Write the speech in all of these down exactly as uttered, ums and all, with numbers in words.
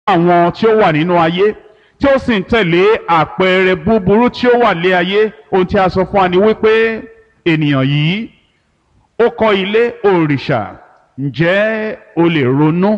àwọn tí ó wà nínú ayé tí ó sì ń tẹ̀lé àpẹẹrẹ búburú tí ó wà lé ayé. Ohun tí a sọ fún wa ni wípé ènìyàn yìí ó kọ́ ilé òrìṣà. Ǹjẹ́ o lè ronú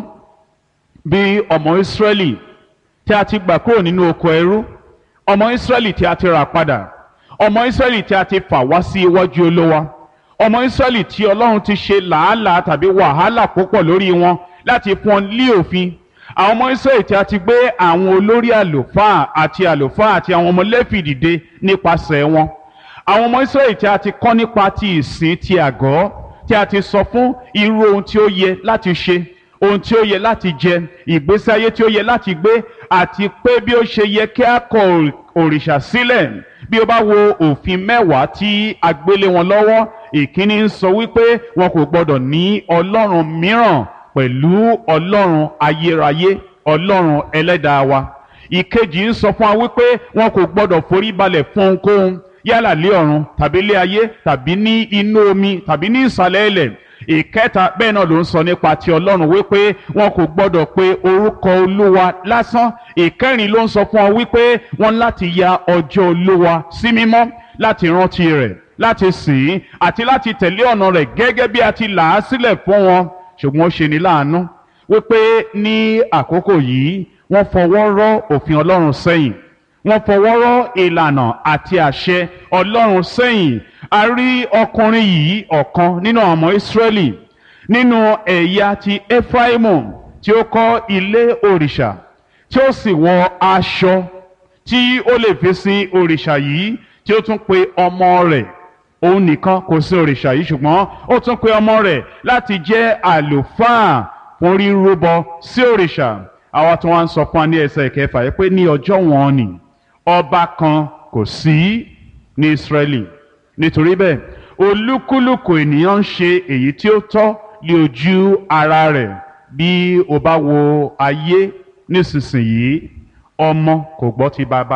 bí ọmọ Ísírẹ́lì tí a ti gbà kúrò nínú oko ẹrú, ọmọ Ísírẹ́lì tí a ti rà padà, ọmọ Ísírẹ́lì tí a ti fà wá sí iwájú Olúwa, ọmọ Ísírẹ́lì tí Ọlọ́run ti ṣe làálàá tàbí wàhálà púpọ̀ lórí wọn láti fún wọn ní òfin. Àwọn ọmọ Ísírẹ́lì tí a ti gbé àwọn olórí àlùfáà àti àlùfáà àti àwọn ọmọ Léfì dìde nípasẹ̀ wọn. Àwọn ọmọ Ísírẹ́lì tí a ti kọ́ nípa ti ìsìn ti àgọ́, tí a ti sọ fún irú ohun tí ó yẹ láti ṣe, ohun tí ó yẹ láti jẹ, ìgbésí ayé tí ó yẹ láti gbé, àti pé bí ó ṣe yẹ kí a kọ òrìṣà sílẹ̀. Bí o bá wo òfin mẹ́wàá tí a gbélé wọn lọ́wọ́, ìkíní ń sọ wípé wọn kò gbọdọ̀ ní ọlọ́run mìíràn pẹ̀lú ọlọ́run ayérayé, ọlọ́run ẹlẹ́dàá wa. Ìkejì ń sọ fún wa wípé wọn kò gbọdọ̀ forí balẹ̀ fún ohunkóhun, yálà lé ọ̀run tàbí lé ayé tàbí ní inú omi tàbí ní ìsàlẹ̀ ilẹ̀. Ìkẹta bẹ́ẹ̀ náà ló ń sọ nípa ti Ọlọ́run wípé wọn kò gbọdọ̀ pe orúkọ Olúwa lásán. Ìkẹrin ló ń sọ fún ọ wípé wọn láti ya ọjọ́ Olúwa sí mímọ́, láti rántí rẹ̀, láti sìn ín àti láti tẹ̀lé ọ̀nà rẹ̀ gẹ́gẹ́ bí a ti là á sílẹ̀ fún wọn. Ṣùgbọ́n ó ṣe ní láàánú wípé ní àkókò yìí wọ́n fọwọ́ rọ́ òfin Ọlọ́run sẹ́yìn, wọ́n fọwọ́ rọ́ ìlànà àti àṣẹ Ọlọ́run sẹ́yìn. A rí ọkùnrin yìí, ọ̀kan nínú àwọn ọmọ Ísírẹ́lì nínú ẹ̀yà ti Éfráímù, tí ó kọ́ ilé òrìṣà, tí ó sì wọ aṣọ tí ó lè fi sin òrìṣà yìí, tí ó tún pe ọmọ rẹ̀. Òun nìkan kò sin òrìṣà yìí, ṣùgbọ́n ó tún pe ọmọ rẹ̀ láti jẹ́ àlùfáà fún rírúbọ sí òrìṣà. Àwa tí wọ́n ń sọ fún wa ní ẹsẹ̀ ìkẹfà yìí pé ní ọjọ́ wọn ni ọba kan kò sí ní Ísírẹ́lì. Nítorí bẹ́ẹ̀ olúkúlùkù ènìyàn ń ṣe èyí tí ó tọ́ lé ojú ara rẹ̀. Bí o bá wo ayé nísinsìnyí, ọmọ kò gbọ́ ti bàbá,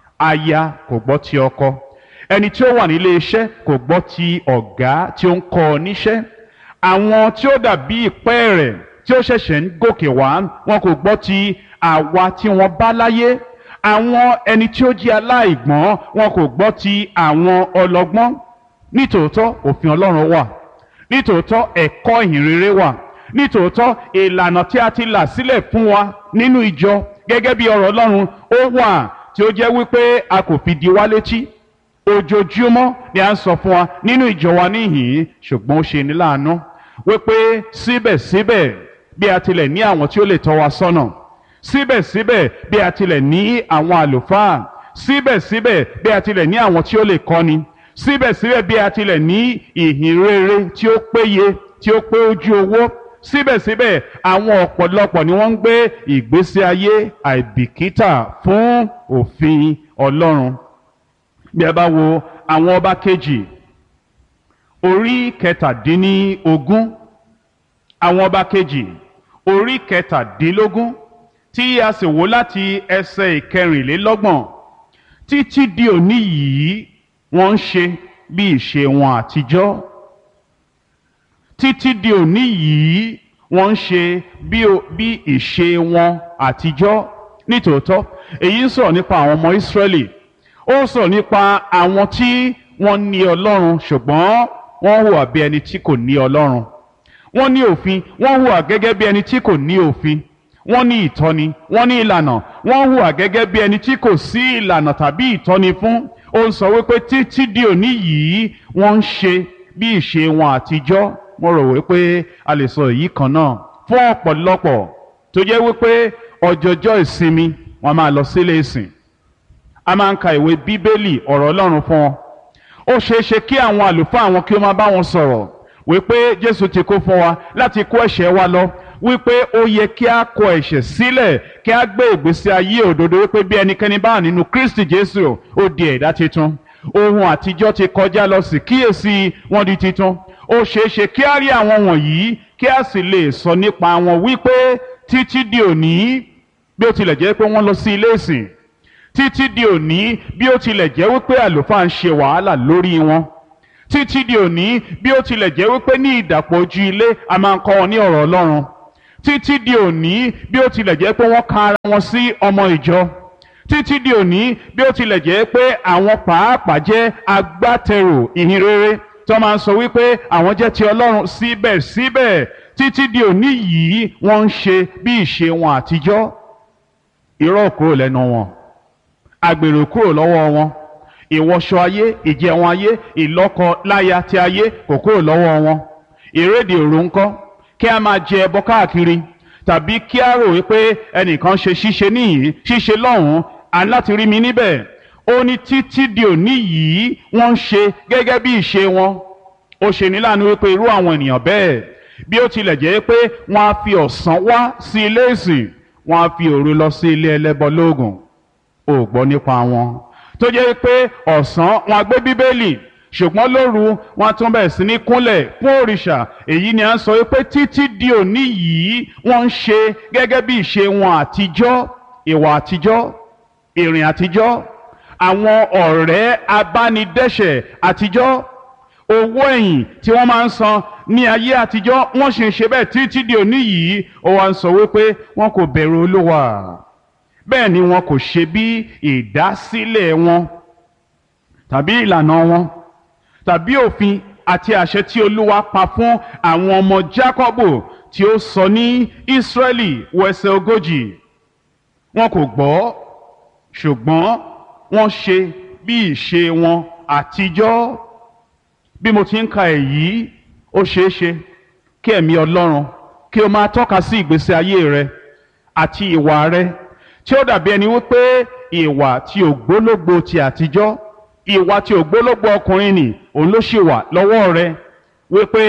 aya kò gbọ́ ti ọkọ, ẹni tí ó wà nílé iṣẹ́ kò gbọ́ ti ọ̀gá tí ó ń kọ́ ọ níṣẹ́. Àwọn tí ó dàbí ìpẹ́ rẹ̀ tí ó ṣẹ̀ṣẹ̀ ń gòkè wá, wọn kò gbọ́ ti àwa tí wọ́n bá láyé. Àwọn ẹni tí ó jẹ́ aláìgbọ́n, wọn kò gbọ́ ti àwọn ọlọ́gbọ́n. Nítòótọ́ òfin Ọlọ́run wà, nítòótọ́ ẹ̀kọ́ ìhìnrere wà, nítòótọ́ ìlànà tí a ti là sílẹ̀ fún wa nínú ìjọ gẹ́gẹ́ bí ọ̀rọ̀ Ọlọ́run ó wà, tí ó jẹ́ wípé a kò fi di wá létí. Ojoojúmọ́ ni a ń sọ fún wa nínú ìjọ wa níhìn-ín. Ṣùgbọ́n ó ṣe ní láàánú wípé síbẹ̀síbẹ̀ bí a tilẹ̀ ní àwọn tí ó lè tọ́ wa sọ́nà, síbẹ̀síbẹ̀ bí a tilẹ̀ ní àwọn àlùfáà, síbẹ̀síbẹ̀ bí a tilẹ̀ ní àwọn tí ó lè kọ́ni, síbẹ̀síbẹ̀ bí a tilẹ̀ ní ìhìnrere tí ó péye, tí ó pé ojú owó, síbẹ̀síbẹ̀ àwọn ọ̀pọ̀lọpọ̀ ni wọ́n ń gbé ìgbésí ayé àìbìkítà fún òfin Ọlọ́run. Bí a bá wo àwọn ọba kejì orí kẹtàdínlógún, àwọn ọba kejì orí kẹtàdínlógún tí a sì wò láti ẹsẹ̀ ìkẹrìnlélọ́gbọ̀n títí di òní yìí, wọ́n ń ṣe bí ìṣe wọn àtijọ́. Títí di òní yìí wọ́n ń ṣe bí bí ìṣe wọn àtijọ́. Nítòótọ́ èyí ń sọ̀rọ̀ nípa àwọn ọmọ Ísírẹ́lì, ó ń sọ̀rọ̀ nípa àwọn tí wọ́n ní Ọlọ́run ṣùgbọ́n wọ́n hùwà bí ẹni tí kò ní Ọlọ́run. Wọ́n ní òfin, wọ́n hùwà gẹ́gẹ́ bí ẹni tí kò ní òfin. Wọ́n ní ìtọ́ni, wọ́n ní ìlànà, wọ́n hùwà gẹ́gẹ́ bí ẹni tí kò sí ìlànà tàbí ìtọ́ni fún. Ó ń sọ wípé títí di òní yìí wọ́n ń ṣe bí ìṣe wọn àtijọ́. Mo rò wípé a lè sọ èyí kan náà fún ọ̀pọ̀lọpọ̀ tó jẹ́ wípé ọjọ́jọ́ ìsinmi wọ́n máa lọ sílé ìsìn, a máa ń ka ìwé Bíbélì, ọ̀rọ̀ Ọlọ́run fún wọn. Ó ṣeé ṣe kí àwọn àlùfáà wọn kí ó máa bá wọn sọ̀rọ̀ wípé Jésù ti kó fún wa láti kó ẹ̀ṣẹ̀ wa lọ, wípé ó yẹ kí a kọ ẹ̀ṣẹ̀ sílẹ̀, kí a gbé ìgbésí ayé òdodo, wípé bí ẹnikẹ́ni bá wà nínú Kristi Jésù ó di ẹ̀dá titun. Ohun àtijọ́ ti kọjá lọ, sì kíyèsí wọ́n di titun. Ó ṣeé ṣe kí a rí àwọn wọ̀nyí kí a sì lè sọ nípa wọn wípé títí di òní, bí ó tilẹ̀ jẹ́ pé wọ́n lọ sí ilé ìsìn, títí di òní bí ó tilẹ̀ jẹ́ wípé àlùfáà ń ṣe wàhálà lórí wọn, títí di òní bí ó tilẹ̀ jẹ́ wípé ní ìdàpọ̀ ojú ilé a máa ń kọ́ wọn ní ọ̀rọ̀ Ọlọ́run, títí di òní bí ó tilẹ̀ jẹ́ pé wọ́n ka ara wọn sí ọmọ ìjọ, títí di òní bí ó tilẹ̀ jẹ́ pé àwọn pàápàá jẹ́ agbátẹrù ìhìn rere tó máa ń sọ wípé àwọn jẹ́ ti Ọlọ́run, síbẹ̀síbẹ̀ títí di òní yìí wọ́n ń ṣe bí ìṣe wọn àtijọ́. Irọ́ kúrò lẹ́nu wọn, àgbèrè kúrò lọ́wọ́ wọn, ìwọṣọ ayé, ìjẹun ayé, ìlọ́kọ láya ti ayé kò kúrò lọ́wọ́ wọn. Ìrédè òru ńkọ́, kí a máa jẹ ẹbọ káàkiri, tàbí kí a rò wípé ẹnìkan ṣe ṣíṣe níyìí ṣíṣe lọ́hùn-ún aláti rí mi níbẹ̀. Ó ní títí di òní yìí wọ́n ń ṣe gẹ́gẹ́ bí ìṣe wọn. Ó ṣe ní láàánú wípé irú àwọn ènìyàn bẹ́ẹ̀, bí ó tilẹ̀ jẹ́ pé wọ́n á fi ọ̀sán wá sí ilé ìsìn, wọ́n á fi òru lọ sí ilé ẹlẹ́bọ lóògùn. Ó gbọ́ nípa wọn tó jẹ́ pé ọ̀sán wọn á gbé bíbélì, ṣùgbọ́n lóru wọn tún bẹ̀rẹ̀ sí ní kúnlẹ̀ fún òrìṣà. Èyí ni à ń sọ pé títí di òní yìí wọ́n ń ṣe gẹ́gẹ́ bí ìṣe wọn àtijọ́, ìwà àtijọ́, ìrìn àtijọ́, àwọn ọ̀rẹ́ abánidẹ́ṣẹ̀ àtijọ́, owó ẹ̀yìn tí wọ́n máa ń san ní ayé àtijọ́ wọ́n sì ń ṣe bẹ́ẹ̀ títí di òní yìí. Ó wá ń sọ wípé wọn kò bẹ̀rù Olúwa, bẹ́ẹ̀ ni wọn kò ṣe bí ìdásílẹ̀ wọn tàbí ìlànà wọn tàbí òfin àti àṣẹ tí Olúwa pa fún àwọn ọmọ Jákọ́bù tí ó sọ ní Ísírẹ́lì wẹsẹ̀ ogójì. Wọn kò gbọ́, ṣùgbọ́n wọ́n ṣe bí ìṣe wọn àtijọ́. Bí mo ti ń ka èyí, ó ṣeé ṣe kí ẹ̀mí Ọlọ́run kí o máa tọ́ka sí ìgbésí ayé rẹ àti ìwà rẹ tí ó dàbí ẹni wípé ìwà tí ògbólógbò ti àtijọ́, ìwà tí ògbólógbò ọkùnrin nì òun ló ṣì wà lọ́wọ́ rẹ, wípé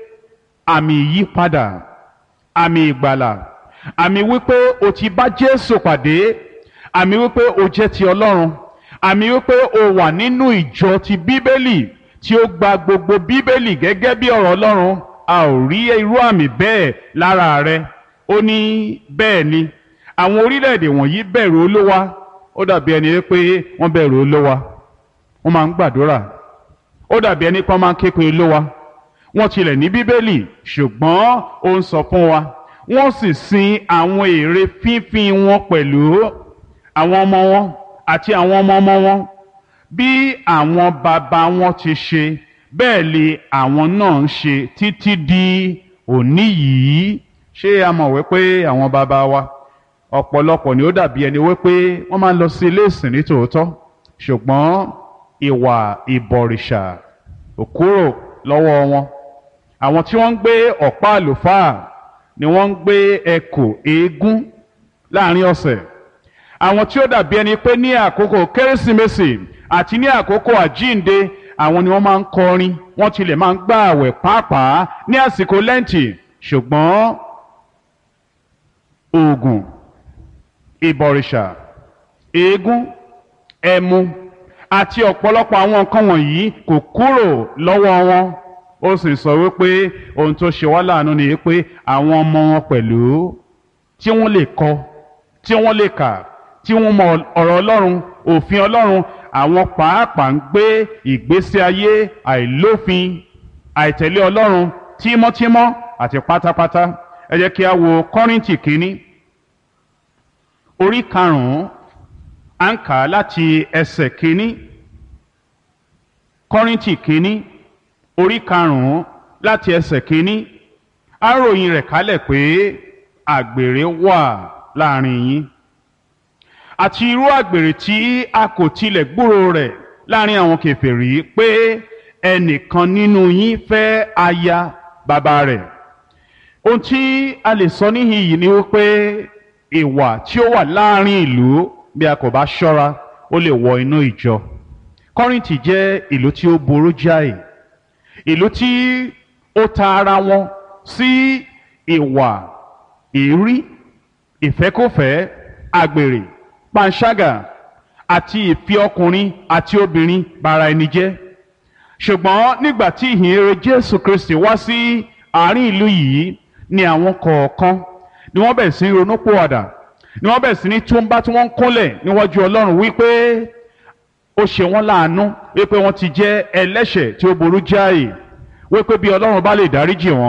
àmì ìyípadà, àmì ìgbàlà, àmì wípé o ti bá Jésù pàdé, àmì wípé o jẹ́ ti Ọlọ́run, àmì wípé o wà nínú ìjọ ti Bíbélì tí ó gba gbogbo Bíbélì gẹ́gẹ́ bí ọ̀rọ̀ Ọlọ́run. A ò rí irú àmì bẹ́ẹ̀ lára rẹ. Ó ní bẹ́ẹ̀ ni àwọn orílẹ̀-èdè wọ̀nyí bẹ̀rù Olúwa. Ó dàbí ẹni pé wọ́n bẹ̀rù Olúwa, wọ́n máa ń gbàdúrà. Ó dàbí ẹni pé wọ́n máa ń ké pe Olúwa, wọ́n tilẹ̀ ní Bíbélì, ṣùgbọ́n ó ń sọ fún wa wọ́n sì sin àwọn ère fífín wọn pẹ̀lú àwọn ọmọ wọn àti àwọn ọmọ ọmọ wọn. Bí àwọn bàbá wọn ti ṣe, bẹ́ẹ̀ lè àwọn náà ń ṣe títí di òní yìí. Ṣé a mọ̀ wípé àwọn bàbá wa ọ̀pọ̀lọpọ̀ ni ó dàbí ẹni wípé wọ́n máa ń lọ sí ilé ìsìn ní tòótọ́, ṣùgbọ́n ìwà ìbọ̀rìṣà ò kúrò lọ́wọ́ wọn. Àwọn tí wọ́n ń gbé ọ̀pá àlùfáà ni wọ́n ń gbé ẹkò eégún láàrin ọ̀sẹ̀. Àwọn tí ó dàbí ẹni pé ní àkókò Kérésìmesì àti ní àkókò àjínde, àwọn ni wọ́n máa ń kọrin, wọ́n tilẹ̀ máa ń gbààwẹ̀ pàápàá ní àsìkò lẹ́ǹtì. Ṣùgbọ́n oògùn, ìbọ̀rìṣà, eégún, ẹmu àti ọ̀pọ̀lọpọ̀ àwọn nǹkan wọ̀nyí kò kúrò lọ́wọ́ wọn. Ó sì sọ wípé ohun tó ṣe wá láàánú ni pé àwọn ọmọ wọn pẹ̀lú tí wọ́n lè kọ, tí wọ́n lè kà, tí wọ́n mọ ọ̀rọ̀ Ọlọ́run, òfin Ọlọ́run, àwọn pàápàá ń gbé ìgbésí ayé àìlófin, àìtẹ̀lé Ọlọ́run tímọ́tímọ́ àti pátápátá. Ẹ jẹ́ kí a wo Kọ́ríńtì kínní orí karùn-ún, à ń kà á láti ẹsẹ̀ kínní. Kọ́ríńtì kínní orí karùn-ún láti ẹsẹ̀ kínní. A ròyìn rẹ̀ kálẹ̀ pé àgbèrè wà láàrin yín, àti irú àgbèrè tí a kò tilẹ̀ gbúròó rẹ̀ láàrin àwọn kèfèrí, pé ẹnìkan nínú yín fẹ́ aya bàbá rẹ̀. Ohun tí a lè sọ níhìn yìí ni wípé ìwà tí ó wà láàrin ìlú, bí a kò bá ṣọ́ra, ó lè wọ inú ìjọ. Kọ́ríńtì jẹ́ ìlú tí ó burú jáì, ìlú tí ó ta ara wọn sí ìwà ìrí, ìfẹ́kọ̀fẹ́, àgbèrè, panṣágà àti ìfẹ́ ọkùnrin àti obìnrin bara ẹni jẹ́. Ṣùgbọ́n nígbà tí ìhìn rere Jésù Kristi wá sí àárín ìlú yìí, ni àwọn kọ̀ọ̀kan ni wọ́n bẹ̀rẹ̀ sí ní ronúpìwàdà, ni wọ́n bẹ̀rẹ̀ sí ní túnbá tí wọ́n ń kúnlẹ̀ níwájú Ọlọ́run wípé ó ṣe wọ́n láàánú, wípé wọ́n ti jẹ́ ẹlẹ́ṣẹ̀ tí ó burú jáì, wípé bí Ọlọ́run bá lè dáríjì wọ́n,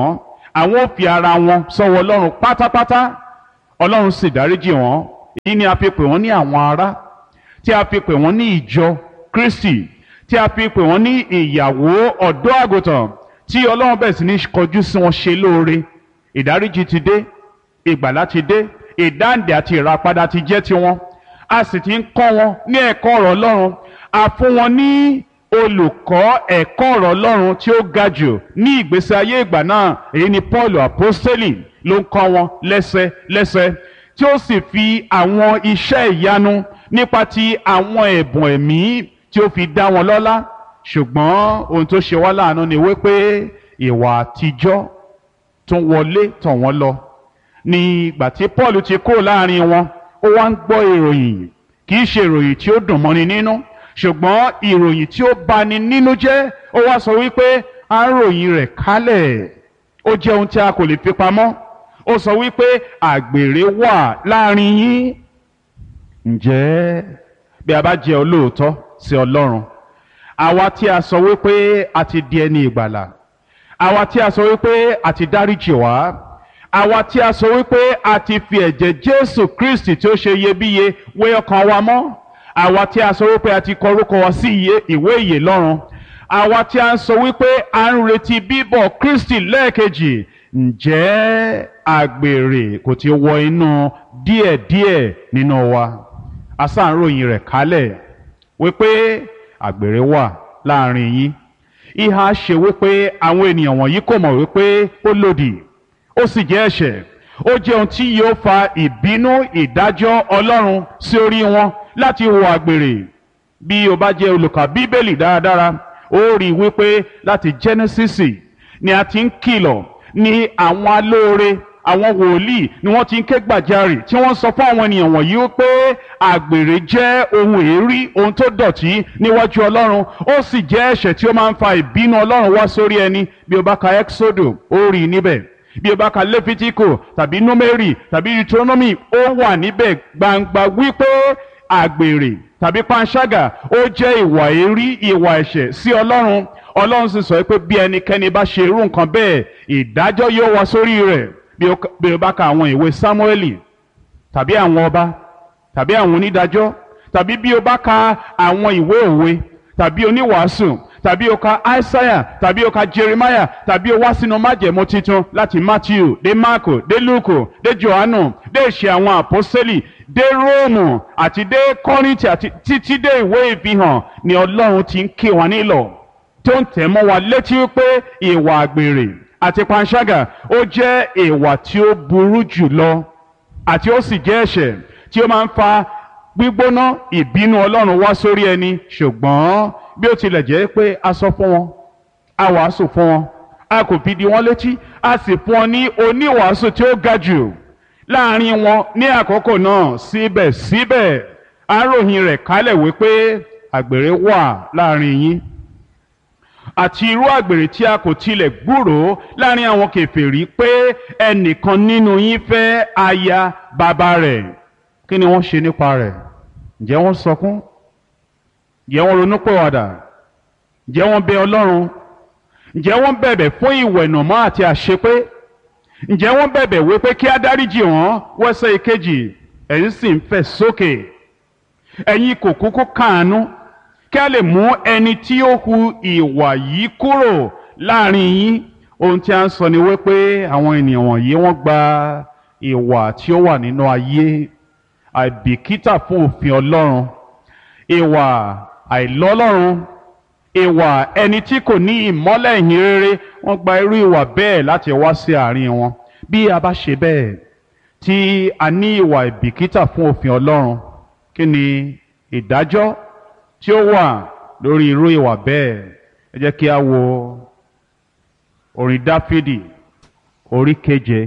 àwọn ò fi ara wọn sọ́wọ́ ọlọ́run pátápátá ọlọ́run sì dáríjì wọ́n. èyí ni a fi pè wọ́n ní àwọn ará, tí a fi pè wọ́n ní ìjọ Kristi, tí a fi pè wọ́n ní ìyàwó ọ̀dọ́ àgùntàn tí ọlọ́run bẹ̀rẹ̀ sí ní kọjú sí wọn ṣe lóore. ìdáríjì ti dé, ìgbàlà ti dé, ìdáǹdè àti ìràpadà ti jẹ́ tiwọn. a sì ti ń kọ́ wọn ní ẹ̀kọ́ ọ̀rọ̀ ọlọ́run. a fún wọn ní olùkọ́ ẹ̀kọ́ ọ̀rọ̀ ọlọ́run tí ó ga jù ní ìgbésí ayé ìgbà náà. èyí ni Paul apostoli ló ń kọ́ wọn lẹ́sẹ̀ lẹ́sẹ̀, tí ó sì fi àwọn iṣẹ́ ìyanu nípa ti àwọn ẹ̀bùn ẹ̀mí tí ó fi dá wọn lọ́lá. ṣùgbọ́n ohun tó ṣe wá láàánú ni wípé ìwà àtijọ́ tó wọlé tọ̀ wọ́n lọ. ní ìgbà tí Paul ti kó láàrin wọn, ó wá ń gbọ́ ìròyìn, kì í ṣe ìròyìn tí ó dùn mọ́ni nínú, ṣùgbọ́n ìròyìn tí ó bani nínú jẹ́. ó wá sọ wípé à ń ròyìn rẹ̀ kálẹ̀. ó jẹ́ ohun tí a kò lè fi pamọ́. ó sọ wípé àgbèrè wà láàrin yín. ǹjẹ́ bí a bá jẹ́ olóòótọ́ sí Ọlọ́run, àwa tí a sọ wípé a ti di ẹni ìgbàlà, àwa tí a sọ wípé a ti dáríjì wá, àwa tí a sọ wípé a ti fi ẹ̀jẹ̀ Jésù Kristi tí ó ṣe iyebíye wé ọkàn wa mọ́, àwa tí a sọ wípé a ti kọ orúkọ wa sí ìwé ìyè lọ́run, àwa tí a ń sọ wípé a ń retí bíbọ̀ Kristi lẹ́ẹ̀kejì, ǹjẹ́ àgbèrè kò ti wọ inú díẹ̀díẹ̀ nínú wa? a sáà ń ròyìn rẹ̀ kálẹ̀ wípé àgbèrè wà láàrin yín. ìhà ṣe wípé àwọn ènìyàn wọ̀nyí kò mọ̀ wípé ó lòdì, ó sì jẹ́ ẹ̀ṣẹ̀, ó jẹ́ ohun tí yóò fa ìbínú ìdájọ́ Ọlọ́run sí orí wọn láti hùwà àgbèrè. bí o bá jẹ́ olùkà Bíbélì dáradára, ó rí i wípé láti Genesis ni a ti ń kìlọ̀, ní àwọn alóore, àwọn wòlíì ni wọ́n ti ń ké gbàjarè tí wọ́n sọ fún àwọn ènìyàn wọ̀nyí wípé àgbèrè jẹ́ ohun èérí, ohun tó dọ̀tí níwájú Ọlọ́run, ó sì jẹ́ ẹ̀ṣẹ̀ tí ó máa ń fa ìbínú Ọlọ́run wá sórí ẹni. bí o bá ka Exodus, ó rí i níbẹ̀. bí o bá ka Lẹ́fítíkò tàbí Númérì tàbí Deuteronomy, ó wà níbẹ̀ gbangba wípé àgbèrè tàbí panṣágà ó jẹ́ ìwà èérí, ìwà ẹ̀ṣẹ̀ sí Ọlọ́run. Ọlọ́run sì sọ pé bí ẹnikẹ́ni bá ṣe irú nǹkan bẹ́ẹ̀, ìdájọ́ yóò wá sórí rẹ̀. bí o bá ka àwọn ìwé Sámúẹ́lì tàbí àwọn ọba tàbí àwọn onídàájọ́, tàbí bí o bá ka àwọn ìwé òwe tàbí oníwàásù, tàbí o ka Aísáyà tàbí o ka Jeremáyà, tàbí o wá sínú májẹ̀mú titun láti Mátíù dé Máàkù dé Lúùkù dé Jòhánù dé ìṣe àwọn àpọ́sítélì dé Róòmù àti dé Kọ́ríńtì àti títí dé ìwé Ìfihàn, ni Ọlọ́run ti ń ké wa nílọ̀, tó ń tẹ̀ mọ́ wa létí pé ìwà àgbèrè àti panṣágà ó jẹ́ ìwà tí ó burú jù lọ, àti ó sì jẹ́ ẹ̀ṣẹ̀ tí ó máa ń fa gbígbóná ìbínú Ọlọ́run wá sórí ẹni. ṣùgbọ́n bí ó tilẹ̀ jẹ́ pé a sọ fún wọn, a wàásù fún wọn, a kò fi di wọn létí, a sì fún wọn ní oníwàásù tí ó ga jù láàrin wọn ní àkókò náà, síbẹ̀síbẹ̀ a ròyìn rẹ̀ kálẹ̀ wípé àgbèrè wà láàrin yín, àti irú àgbèrè tí a kò tilẹ̀ gbúròó láàrin àwọn kèfèrí, pé ẹnìkan nínú yín fẹ́ aya bàbá rẹ̀. kí ni wọ́n ṣe nípa rẹ̀? ǹjẹ́ wọ́n sọkún? ǹjẹ́ wọ́n ronúpìwàdà? ǹjẹ́ wọ́n bẹ Ọlọ́run? ǹjẹ́ wọ́n bẹ̀bẹ̀ fún ìwẹ̀nùmọ́ àti àṣepé? ǹjẹ́ wọ́n bẹ̀bẹ̀ wípé kí á dáríjì wọ́n? wẹ́sẹ̀ ìkejì, ẹ̀yin sì ń fẹ̀ sókè, ẹ̀yin kò kúkú káàánú kí a lè mú ẹni tí ó hu ìwà yìí kúrò láàrin yín. ohun tí a ń sọ ni wípé àwọn ènìyàn wọ̀nyí wọ́n gba ìwà tí ó wà nínú ayé, àìbìkítà fún òfin Ọlọ́run, ìwà àìlọ́lọ́run, ìwà ẹni tí kò ní ìmọ́lẹ̀ ìhìn rere. wọ́n gba irú ìwà bẹ́ẹ̀ láti wá sí àárín wọn. bí a bá ṣe bẹ́ẹ̀, tí a ní ìwà ìbìkítà fún òfin Ọlọ́run, kí ni ìdájọ́ tí ó wà lórí irú ìwà bẹ́ẹ̀? ẹ jẹ́ kí a wo orin Dáfídì orí keje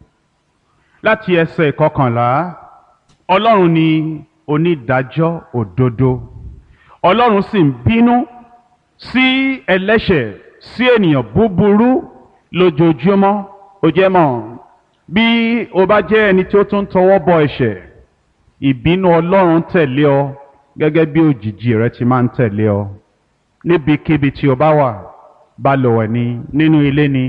láti ẹsẹ̀ ìkọkànlá. Ọlọ́run ni onídàájọ́ òdodo, Ọlọ́run sì ń bínú sí ẹlẹ́ṣẹ̀, sí ènìyàn búburú lójoojúmọ́. ó jẹ́ mọ̀, bí o bá jẹ́ ẹni tí ó tún tọwọ́ bọ ẹ̀ṣẹ̀, ìbínú Ọlọ́run tẹ̀lé ọ gẹ́gẹ́ bí òjìji rẹ ti máa ń tẹ̀lé ọ níbikíbi tí o bá wà. balùwẹ̀ ni, nínú ilé ni,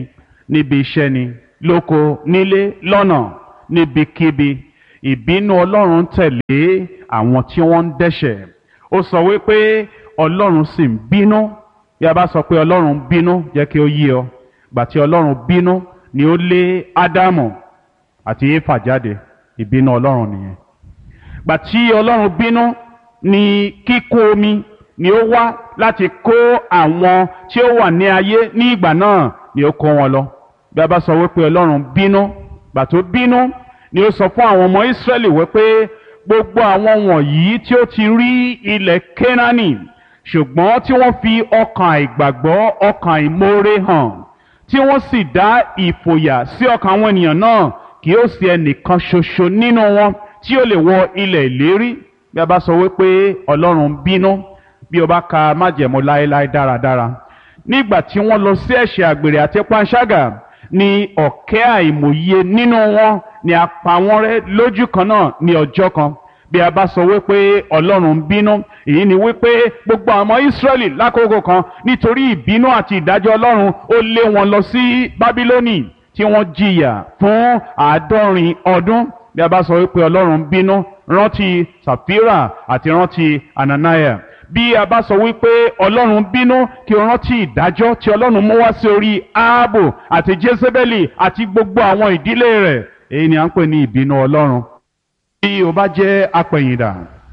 níbi iṣẹ́ ni lóko nílé lọ́nà níbikíbi ìbínú ọlọ́run ń tẹ̀lé àwọn tí wọ́n ń dẹ́ṣẹ̀. Ó sọ wípé ọlọ́run sì ń bínú. Bí a bá sọ pé ọlọ́run bínú, jẹ́ kí ó yé ọ gbà tí ọlọ́run bínú ni ó lé Ádámù àti Éfà jáde. Ìbínú ọlọ́run nìyẹn. Gbà tí ọlọ́run bínú ni kíkún omi ni ó wá láti kó àwọn tí ó wà ní ayé ní ìgbà náà ni ó kó wọn lọ. Bí a bá sọ wípé ọlọ́run bínú, gbà tó bínú ni ó sọ fún àwọn ọmọ Ísírẹ́lì wípé gbogbo àwọn wọ̀nyí tí ó ti rí ilẹ̀ Kénáánì ṣùgbọ́n tí wọ́n fi ọkàn àìgbàgbọ́ ọkàn àìmoore hàn tí wọ́n sì dá ìfòyà sí ọkàn àwọn ènìyàn náà, kì ó sí ẹnìkan ṣoṣo nínú wọn tí ó lè wọ ilẹ̀ ìlérí. Bí a bá sọ wípé ọlọ́run bínú, bí o bá ka májẹ̀mú láéláé dáradára, nígbà tí wọ́n lọ sí ẹ̀ṣẹ̀ àgbèrè àti panṣágà ni ọ̀kẹ́ àìmọye nínú wọn ni a pa wọ́n rẹ́ lójú kan náà ní ọjọ́ kan. Bí a bá sọ wípé ọlọ́run bínú, èyí ni wípé gbogbo àwọn Ísírẹ́lì lákòókò kan nítorí ìbínú àti ìdájọ́ ọlọ́run ó lé wọn lọ sí Bábílónì tí wọ́n jìyà fún àádọ́rin ọdún. Bí a bá sọ wípé ọlọ́run bínú, rántí Sàfírà àti rántí Ananiah. Bí a bá sọ wípé ọlọ́run bínú, kí o rántí ìdájọ́ tí ọlọ́run mú wá sí orí Áábù àti Jésébélì àti gbogbo àwọn ìdílé rẹ̀. Èyí ni à ń pè ní ìbínú ọlọ́run. Bí o bá jẹ́ apẹ̀yìndà,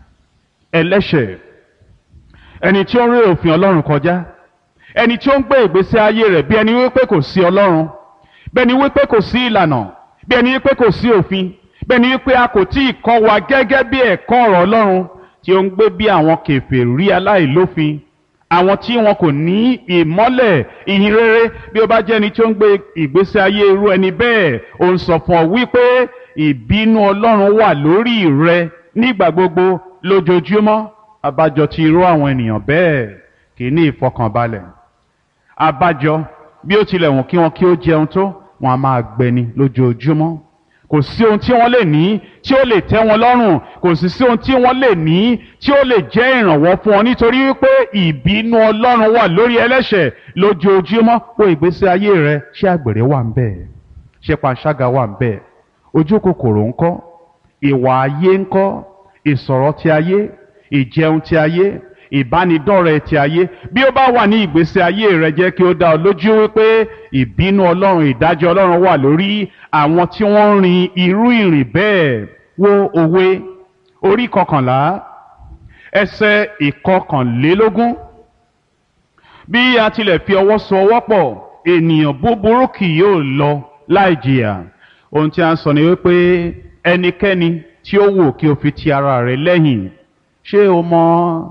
ẹlẹ́ṣẹ̀, ẹni tí ó ń ré òfin ọlọ́run kọjá, ẹni tí ó ń gbé ìgbésí ayé rẹ̀ bí ẹni wípé kò sí ọlọ́run, bí ẹni wípé kò sí ìlànà, bí ẹni wípé kò sí òfin, bí ẹni wípé a kò tí ì kọ́ wa gẹ́gẹ́ bí ẹ̀kọ́ ọ̀rọ̀ ọlọ́run, tí ó ń gbé bí àwọn kèfèrí aláìlófin, àwọn tí wọn kò ní ìmọ́lẹ̀ ìhìn rere. Bí ó bá jẹ́ ẹni tí ó ń gbé ìgbésí ayé irú ẹni bẹ́ẹ̀, ó ń sọ fún ọ wípé ìbínú ọlọ́run wà lórí rẹ nígbà gbogbo lójoojúmọ́. Abájọ tí irú àwọn ènìyàn bẹ́ẹ̀ kì í ní ìfọkànbalẹ̀. Abájọ bí ó tilẹ̀ wọ̀n kí wọn kí ó jẹun tó, wọn a máa gbẹni lójoojúmọ́. Kò sí ohun tí wọ́n lè ní tí ó lè tẹ́ wọn lọ́rùn, kò sì sí ohun tí wọ́n lè ní tí ó lè jẹ́ ìrànwọ́ fún wọn, nítorí wípé ìbínú ọlọ́run wà lórí ẹlẹ́ṣẹ̀ lójoojúmọ́. Wo ìgbésí ayé rẹ, ṣé àgbèrè wà ń bẹ̀? Ṣé panṣágà wà ń bẹ̀? Ojú kòkòrò ńkọ́? Ìwà ayé ńkọ́? Ìsọ̀rọ̀ ti ayé, ìjẹun ti ayé, ìbánidọ́rẹ̀ẹ́ ti ayé. Bí ó bá wà ní ìgbésí ayé rẹ, jẹ́ kí ó dá ọ lójú wípé ìbínú ọlọ́run, ìdájọ́ ọlọ́run wà lórí àwọn tí wọ́n ń rin irú ìrìn bẹ́ẹ̀. Wo òwe orí kọkànlá ẹsẹ̀ ìkọkànlélógún. Bí a tilẹ̀ fi ọwọ́ so ọwọ́ pọ̀, ènìyàn búburú kì yóò lọ láì jìyà. Ohun tí a ń sọ ni wípé ẹnikẹ́ni tí ó wù kí o fi ti ara rẹ̀ lẹ́yìn. Ṣé o mọ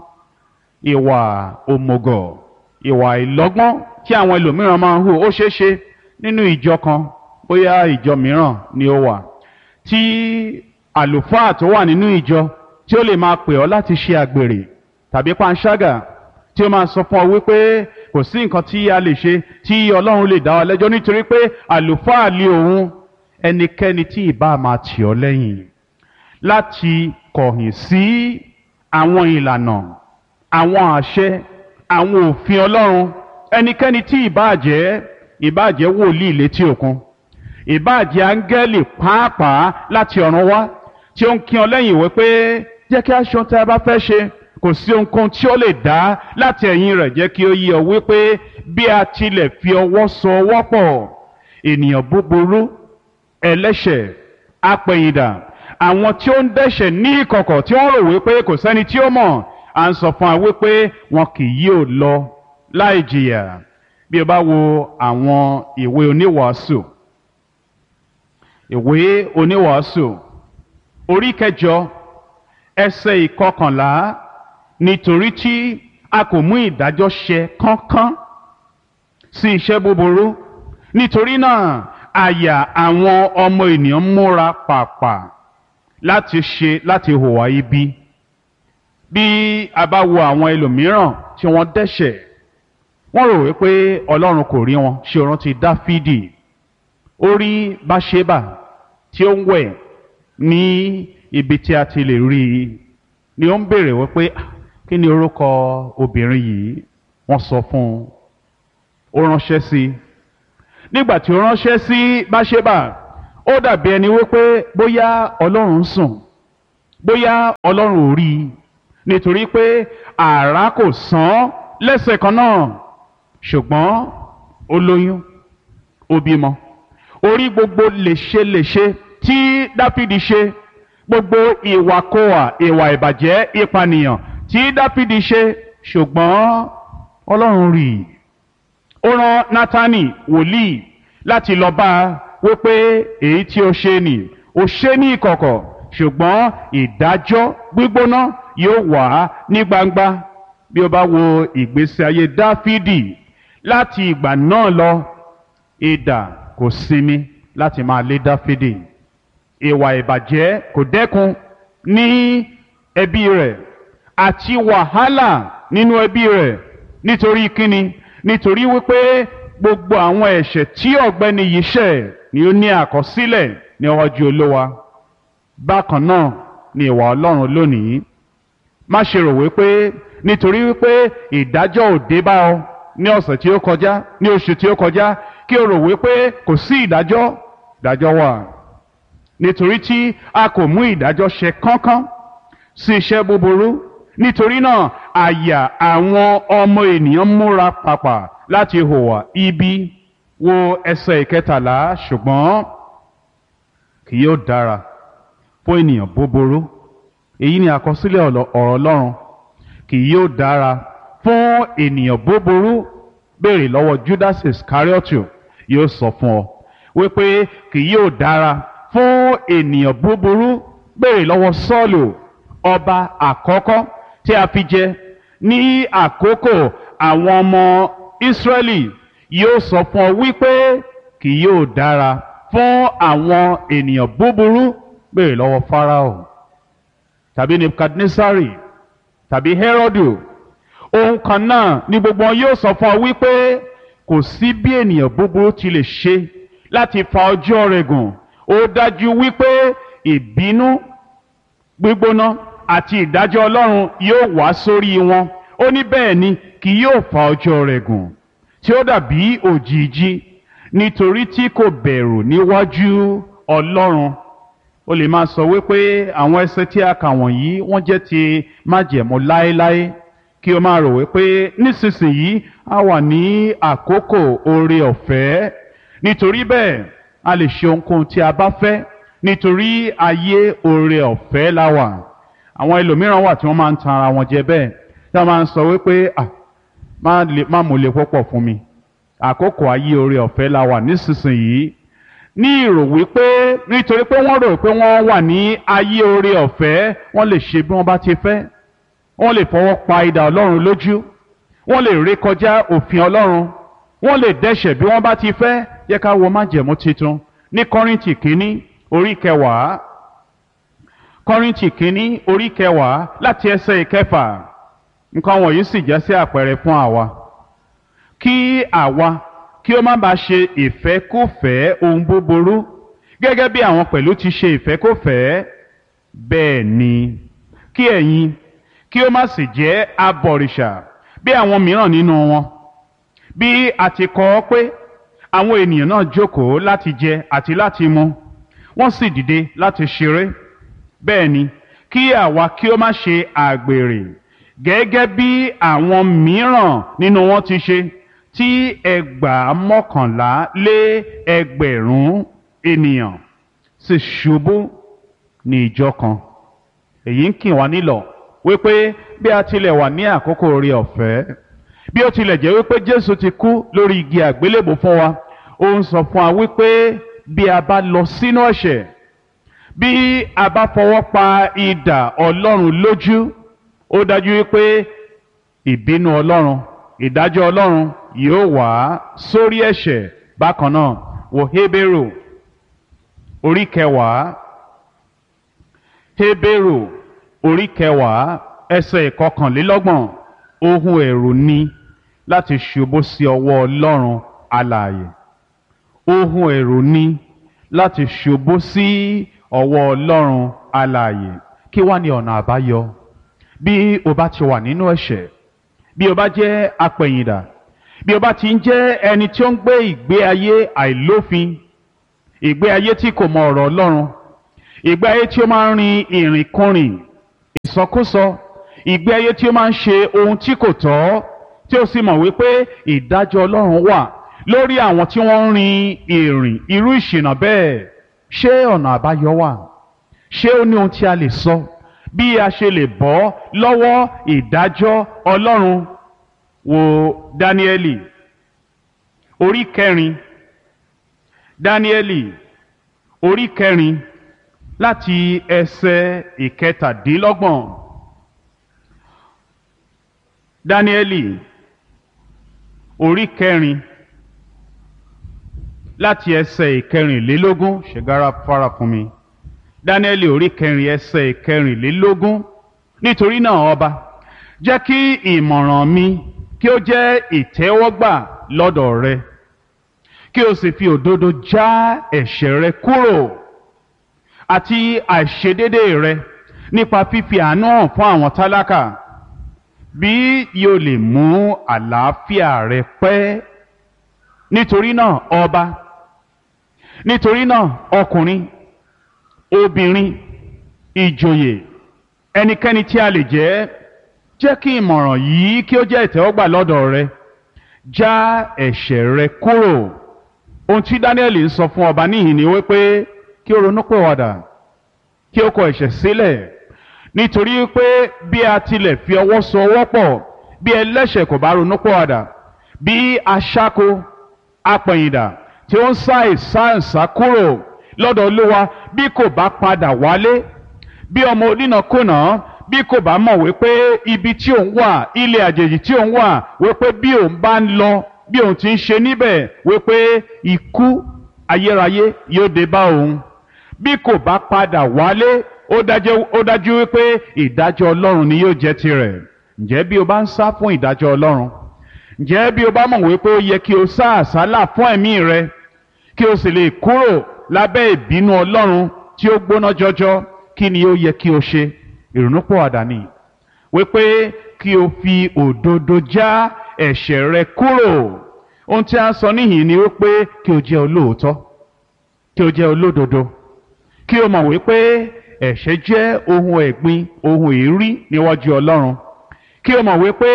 ìwà òmùgọ̀, ìwà ìlọ́gbọ́n tí àwọn ẹlòmíràn máa ń hù? Ó ṣeé ṣe nínú ìjọ kan, bóyá ìjọ mìíràn ni ó wà, tí àlùfáà tó wà nínú ìjọ tí ó lè máa pè ọ́ láti ṣe àgbèrè tàbí panṣágà, tí ó máa sọ fún ọ wípé kò sí nǹkan tí a lè ṣe tí Ọlọ́run lè dá ọ lẹ́jọ́ nítorí pé àlùfáà lé òun. Ẹnikẹ́ni tí ìbá máa tì ọ́ lẹ́yìn láti kọ̀yìn sí àwọn ìlànà, àwọn àṣẹ, àwọn òfin Ọlọ́run, ẹnikẹ́ni tí ìbá jẹ́, ìbá jẹ́ wòlíì létí òkun, ìbá jẹ́ áńgẹ́lì pàápàá láti ọ̀run wá, tí ó ń kí ọ lẹ́yìn wípé jẹ́ kí a ṣe ohun tí a bá fẹ́ ṣe, kò sí ohunkóhun tí ó lè dá láti ẹ̀yìn rẹ̀. Jẹ́ kí ó yé ọ wípé bí a tilẹ̀ fi ọwọ́ so ọwọ́ pọ̀, ènìyàn búburú, ẹlẹ́ṣẹ̀, apẹ̀yìndà, àwọn tí ó ń dẹ́ṣẹ̀ ní ìkọ̀kọ̀ tí wọ́n rò wípé kò sẹ́ni tí ó mọ̀, à ń sọ fún wa wípé wọn kì yóò lọ láì jìyà. Bí o bá wo àwọn ìwé oníwàásù, ìwé oníwàásù orí kẹjọ ẹsẹ̀ ìkọkànlá, nítorí tí a kò mú ìdájọ́ ṣẹ kánkán sí iṣẹ́ búburú, nítorí náà àyà àwọn ọmọ ènìyàn múra pàpà láti ṣe láti hùwà ibi. Bí a bá wo àwọn ẹlòmíràn tí wọ́n dẹ́ṣẹ̀, wọ́n rò wípé Ọlọ́run kò rí wọn. Ṣé o rántí Dáfídì? Ó rí Báṣébà tí ó ń wẹ̀ ní ibi tí a ti lè rí i, ni ó ń béèrè wípé kí ni orúkọ obìnrin yìí? Wọ́n sọ fún un, ó ránṣẹ́ sí i. nígbà tí ó ránṣẹ́ sí báṣébà ó dàbí ẹni wípé bóyá ọlọ́run ń sùn bóyá ọlọ́run ò rí i nítorí pé àrá kò sán lẹ́sẹ̀ kan náà ṣùgbọ́n ó lóyún ó bímọ orí gbogbo léṣeléṣe tí dáfídì ṣe gbogbo ìwàkọwà ìwà ìbàjẹ́ ìpànìyàn tí dáfídì ṣe ṣùgbọ́n ọlọ́run rí i ó rán nátánì wòlíì láti lọ bá a wípé èyí tí ó ṣe nì ó ṣe ní ìkọ̀kọ̀ ṣùgbọ́n ìdájọ́ gbígbóná yóò wà ní gbangba. Bí o bá wo ìgbésí ayé dáfídì láti ìgbà náà lọ idà kò sinmi láti máa lé dáfídì ìwà ìbàjẹ́ kò dẹ́kun ní ẹbí rẹ̀ àti wàhálà nínú ẹbí rẹ̀ nítorí kíni nítorí wípé gbogbo àwọn ẹ̀ṣẹ̀ tí ọ̀gbẹ́ni yìí ṣẹ̀ ni ó ní àkọsílẹ̀ níwájú Olúwa. Bákan náà ni ìwà Ọlọ́run lónìí. Má ṣe rò wípé nítorí wípé ìdájọ́ ò dé bá ọ ní ọ̀sẹ̀ tí ó kọjá ní oṣù tí ó kọjá kí o rò wípé kò sí ìdájọ́. Ìdájọ́ wà nítorí tí a kò mú ìdájọ́ ṣe kánkán sí iṣẹ́ búburú. Nítorí náà àyà àwọn ọmọ ènìyàn múra pàpà láti hùwà ibi. Wo ẹsẹ̀ ìkẹtàlá ṣùgbọ́n kì yóò dára fún ènìyàn búburú. Èyí ni àkọsílẹ̀ ọ̀rọ̀ Ọlọ́run. Kì yóò dára fún ènìyàn búburú. Béèrè lọ́wọ́ Judas Iscariotu yóò sọ fún ọ wípé kì yóò dára fún ènìyàn búburú. Béèrè lọ́wọ́ Sọ́ọ̀lù ọba àkọ́kọ́ tí a fi jẹ ní àkókò àwọn ọmọ Ísírẹ́lì yóò sọ fún ọ wípé kì yóò dára fún àwọn ènìyàn búburú. Béèrè lọ́wọ́ Fáráò tàbí Nebukadnesari tàbí Hẹ́rọ́dù. Ohun kan náà ni gbogbo wọn yóò sọ fún ọ wípé kò sí bí ènìyàn búburú ti lè ṣe láti fa ọjọ́ rẹ̀ gùn. Ó dájú wípé ìbínú gbígbóná àti ìdájọ́ Ọlọ́run yóò wá sórí wọn. Ó ní bẹ́ẹ̀ ni kì yóò fa ọjọ́ rẹ̀ gùn tí ó dàbí òjìji nítorí tí kò bẹ̀rù níwájú Ọlọ́run. O lè máa sọ wípé àwọn ẹsẹ̀ tí a kà wọ̀nyí wọ́n jẹ́ ti májẹ̀mú láéláé kí o máa rò wípé nísinsìnyí a wà ní àkókò oore ọ̀fẹ́. Nítorí bẹ́ẹ̀ a lè ṣe ohunkóhun tí a bá fẹ́ nítorí ayé oore ọ̀fẹ́ la wà. Àwọn ẹlòmíràn wà tí wọ́n máa ń tan ara wọn jẹ bẹ́ẹ̀ tí wọ́n máa ń sọ wípé ah má mú lè pọ̀pọ̀ fún mi. Àkókò ayé oore ọ̀fẹ́ la wà nísinsìnyí ní ìrò wípé nítorí pé wọ́n rò pé wọ́n wà ní ayé oore ọ̀fẹ́ wọ́n lè ṣe bí wọ́n bá ti fẹ́. Wọ́n lè fọwọ́ pa idà Ọlọ́run lójú. Wọ́n lè ré kọjá òfin Ọlọ́run. Wọ́n lè dẹ́ṣẹ̀ bí wọ́n bá ti fẹ́. Yẹ ká wo májẹ̀mú titun ní Kọ́ríńtì kínní orí kẹwàá. Kọ́ríńtì kínní orí kẹwàá láti ẹsẹ̀ ìkẹfà. Nǹkan wọ̀nyí sì jẹ́ sí àpẹẹrẹ fún àwa. Kí àwa kí ó má bàa ṣe ìfẹ́kúfẹ̀ẹ́ ohun búburú gẹ́gẹ́ bí àwọn pẹ̀lú ti ṣe ìfẹ́kúfẹ̀ẹ́. Bẹ́ẹ̀ ni kí ẹ̀yin kí ó má sì jẹ́ abọ̀rìṣà bí àwọn mìíràn nínú wọn. Bí a ti kọ ọ́ pé àwọn ènìyàn náà jókòó láti jẹ àti láti mu wọ́n sì dìde láti ṣeré. Bẹ́ẹ̀ ni kí àwa kí ó má ṣe àgbèrè gẹ́gẹ́ bí àwọn mìíràn nínú wọn ti ṣe tí ẹgbàá mọ́kànlá lé ẹgbẹ̀rún ènìyàn sì ṣubú ní ìjọ kan. Èyí ń kì wá nílọ̀ wípé bí a tilẹ̀ wà ní àkókò oore ọ̀fẹ́, bí ó tilẹ̀ jẹ́ wípé Jésù ti kú lórí igi àgbélébò fún wa, ó ń sọ fún wa wípé bí a bá lọ sínú ẹ̀ṣẹ̀, bí a bá fọwọ́ pa idà Ọlọ́run lójú, ó dájú wípé ìbínú Ọlọ́run, ìdájọ́ Ọlọ́run yóò wá sórí ẹ̀ṣẹ̀. Bákan náà wo Hébérù orí kẹwàá. Hébérù orí kẹwàá ẹsẹ̀ ìkọkànlélọ́gbọ̀n. Ohun ẹ̀rù ni láti ṣubú sí ọwọ́ Ọlọ́run alààyè. Ohun ẹ̀rù ni láti ṣubú sí ọwọ́ Ọlọ́run alààyè. Kí wá ní ọ̀nà àbáyọ? Bí o bá ti wà nínú ẹ̀ṣẹ̀, bí o bá jẹ́ apẹ̀yìndà, bí o bá ti ń jẹ́ ẹni tí ó ń gbé ìgbé ayé àìlófin, ìgbé ayé tí kò mọ ọ̀rọ̀ Ọlọ́run, ìgbé ayé tí ó máa ń rin ìrìnkúrìn, ìsọkúsọ, ìgbé ayé tí ó máa ń ṣe ohun tí kò tọ́, tí ó sì mọ̀ wípé ìdájọ́ Ọlọ́run wà lórí àwọn tí wọ́n ń rin ìrìn irú ìṣìnà bẹ́ẹ̀. Ṣé ọ̀nà àbáyọ wà? Ṣé ó ní ohun tí a lè sọ bí a ṣe lè bọ́ lọ́wọ́ ìdájọ́ Ọlọ́run? Wo Dáníẹ́lì orí kẹrin, Dáníẹ́lì orí kẹrin láti ẹsẹ̀ ìkẹtàdínlọ́gbọ̀n. Dáníẹ́lì orí kẹrin láti ẹsẹ̀ ìkẹrìnlélógún. ṣègára fara fún mi. Dáníẹ́lì orí kẹrin ẹsẹ̀ ìkẹrìnlélógún. Nítorí náà ọba, jẹ́ kí ìmọ̀ràn mi kí ó jẹ́ ìtẹ́wọ́gbà lọ́dọ̀ rẹ, kí o sì fi òdodo já ẹ̀ṣẹ̀ rẹ kúrò àti àìṣedédé rẹ nípa fífi àánú hàn fún àwọn tálákà, bí yóò lè mú àlàáfíà rẹ pẹ́. Nítorí náà ọba, nítorí náà ọkùnrin, obìnrin, ìjòyè, ẹnikẹ́ni tí a lè jẹ́, jẹ́ kí ìmọ̀ràn yìí kí ó jẹ́ ìtẹ́wọ́gbà lọ́dọ̀ rẹ. Já ẹ̀ṣẹ̀ rẹ kúrò. Ohun tí Dáníẹ́lì ń sọ fún ọba níhìn ni wípé kí ó ronúpìwàdà, kí ó kọ ẹ̀ṣẹ̀ sílẹ̀, nítorí pé bí a tilẹ̀ fi ọwọ́ so ọwọ́ pọ̀, bí ẹlẹ́ṣẹ̀ kò bá ronúpìwàdà, bí aṣáko apẹ̀yìndà tí ó ń sá ìsáǹsá kúrò lọ́dọ̀ Olúwa, bí kò bá padà wálé, bí ọmọ onínàkúnà, bí kò bá mọ̀ wípé ibi tí òun wà, ilé àjèjì tí òun wà, wípé bí òun bá ń lọ, bí òun ti ń ṣe níbẹ̀, wípé ikú ayérayé yóò dé bá òun. Bí kò bá padà wálé, ó dájú ó dájú wípé ìdájọ́ Ọlọ́run ni yóò jẹ́ tirẹ̀. Ǹjẹ́ bí o bá ń sá fún ìdájọ́ Ọlọ́run, ǹjẹ́ bí o bá mọ̀ wípé ó yẹ kí o sá àsálà fún ẹ̀mí rẹ, kí o sì lè kúrò lábẹ́ ìbínú Ọlọ́run tí ó gbóná jọjọ, kí ni ó yẹ kí o ṣe? Ìrònúpìwàdà ni, wípé kí o fi òdodo já ẹ̀ṣẹ̀ rẹ kúrò. Ohun tí a ń sọ níhìn ni wípé kí o jẹ́ olóòótọ́, kí o jẹ́ olódodo, kí o mọ̀ wípé ẹ̀ṣẹ̀ jẹ́ ohun ẹ̀gbin, ohun èérí níwájú Ọlọ́run, kí o mọ̀ wípé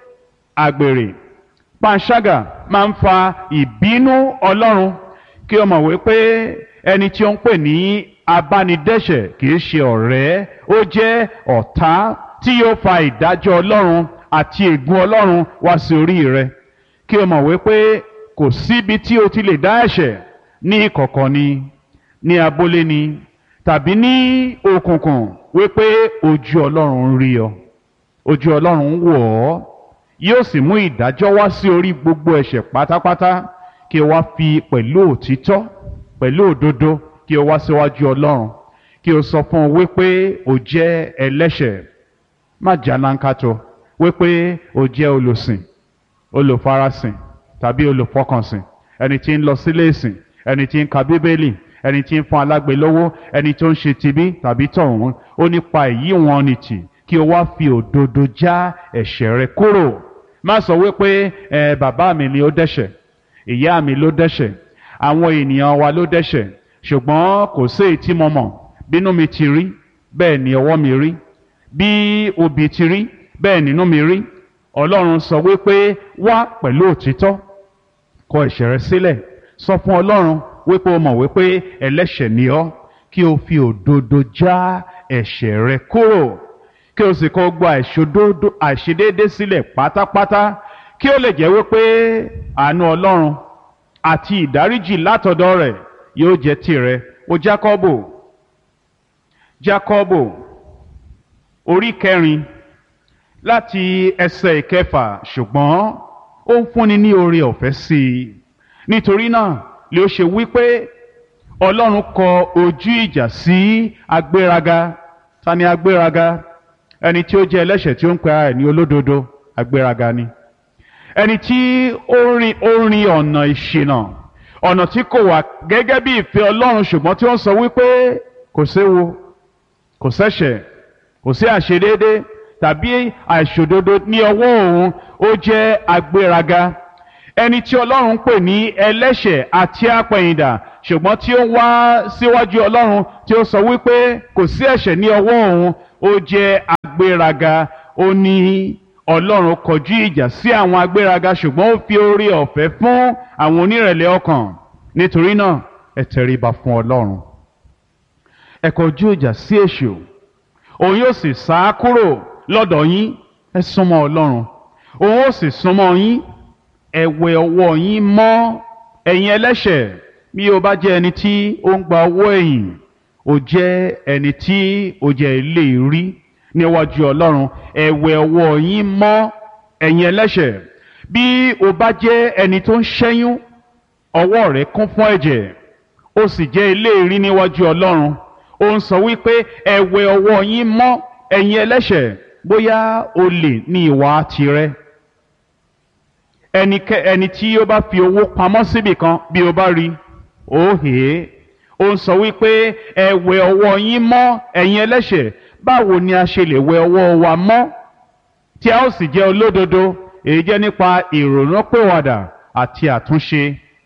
àgbèrè, panṣágà máa ń fa ìbínú Ọlọ́run, kí o mọ̀ wípé ẹni tí ó ń pè ní abánidẹ́ṣẹ̀ kì í ṣe ọ̀rẹ́, ó jẹ́ ọ̀tá tí yóò fa ìdájọ́ Ọlọ́run àti ègún Ọlọ́run wá sí orí rẹ. Kí o mọ̀ wípé kò síbi tí o ti lè dá ẹ̀ṣẹ̀, ní ìkọ̀kọ̀ ni, ní abólé ni, tàbí ní òkùnkùn, wípé ojú Ọlọ́run ń rí ọ, ojú Ọlọ́run ń wò ọ́, yóò sì mú ìdájọ́ wá sí orí gbogbo ẹ̀ṣẹ̀ pátápátá. Kí o wá fi pẹ̀lú òtítọ́, pẹ̀lú òdodo, kí o wá síwájú Ọlọ́run, kí o sọ fún un wípé o jẹ́ ẹlẹ́ṣẹ̀. Má jàlánkátó wípé o jẹ́ olùsìn, olùfarasìn tàbí olùfọkànsìn, ẹni tí ń lọ sílé ìsìn, ẹni tí ń ka Bíbélì, ẹni tí ń fún alágbe lówó, ẹni tó ń ṣe tibí tàbí tọ̀hún. Ó nípa èyí wọn ni tì, kí o wá fi òdodo já ẹ̀ṣẹ̀ rẹ kúrò. Má sọ wípé ẹ bàbá mi ni ó dẹ́ṣẹ̀, ìyá mi ló dẹ́ṣẹ̀, àwọn ènìyàn wa ló dẹ́ṣẹ̀, ṣùgbọ́n kò sí èyí tí mo mọ̀. Bínú mi ti rí, bẹ́ẹ̀ ni ọwọ́ mi rí, bí obì ti rí, bẹ́ẹ̀ nínú mi rí. Ọlọ́run sọ wípé wá pẹ̀lú òtítọ́, kọ ẹ̀ṣẹ̀ rẹ sílẹ̀, sọ fún Ọlọ́run wípé o mọ̀ wípé ẹlẹ́ṣẹ̀ ni ọ́, kí o fi òdodo já ẹ̀ṣẹ̀ rẹ kúrò, kí o sì kọ gba àìṣedéédé sílẹ̀ pátápátá, kí ó lè jẹ́ wípé àánú Ọlọ́run àti ìdáríjì látọ̀dọ̀ rẹ̀ yóò jẹ́ tìrẹ. O Jákọ́bù, Jákọ́bù orí kẹrin láti ẹsẹ̀ ìkẹfà. Ṣùgbọ́n ó ń fúnni ní oore ọ̀fẹ́ sí i. Nítorí náà lè ó ṣe wípé Ọlọ́run kọ ojú ìjà sí agbéraga. Ta ni agbéraga? Ẹni tí ó jẹ́ ẹlẹ́ṣẹ̀ tí ó ń pe ara ẹ̀ ní olódodo, agbéraga ni. Ẹni tí ó rin ó rin ọ̀nà ìṣìnà, ọ̀nà tí kò wà gẹ́gẹ́ bí ìfẹ́ Ọlọ́run, ṣùgbọ́n tí ó ń sọ wípé kò séwu, kò sẹ́ṣẹ̀, kò sí àṣedéédé tàbí àìṣòdodo ní ọwọ́ òun. Ó jẹ́ agbéraga. ẹni tí ọlọ́run ń pè ní ẹlẹ́ṣẹ̀ àti apẹ̀yìndà ṣùgbọ́n tí ó wá síwájú ọlọ́run tí ó sọ wípé kò sí ẹ̀ṣẹ̀ ní ọwọ́ òun, ó jẹ́ agbéraga. Ó ní ọlọ́run kọjú ìjà sí àwọn agbéraga ṣùgbọ́n ó fi oore ọ̀fẹ́ fún àwọn onírẹ̀lẹ̀ ọkàn. Nítorí náà ẹ tẹríba fún ọlọ́run, ẹ kọjú ìjà sí èṣù, òun yóò sì sá kúrò lọ́dọ̀ yín. Ẹ súnmọ́ ọlọ́run, òun ó sì súnmọ́ yín. Ẹ wẹ ọwọ́ yín mọ́ ẹ̀yin ẹlẹ́ṣẹ̀. Bí o bá jẹ́ ẹni tí ó ń gba owó ẹ̀yìn, o jẹ́ ẹni tí o jẹ́ eléèrí níwájú ọlọ́run. Ẹ wẹ ọwọ́ yín mọ́ ẹ̀yin ẹlẹ́ṣẹ̀. Bí o bá jẹ́ ẹni tó ń ṣẹ́yún, ọwọ́ rẹ̀ kún fún ẹ̀jẹ̀, ó sì jẹ́ eléèrí níwájú ọlọ́run. Ó ń sọ wípé ẹ wẹ ọwọ́ yín mọ́ ẹ̀yin ẹlẹ́ṣẹ̀. Bóyá olè ní ìwà tirẹ̀, ẹni ẹni tí ó bá fi owó pamọ́ síbì kan, bí o bá rí ó hèé. Ó ń sọ wípé ẹ wẹ ọwọ́ yín mọ́ ẹ̀yin ẹlẹ́ṣẹ̀. Báwo ni a ṣe lè wẹ ọwọ́ wa mọ́ tí a ó sì jẹ́ olódodo? Èyí jẹ́ nípa ìrònúpìwàdà àti àtúnṣe.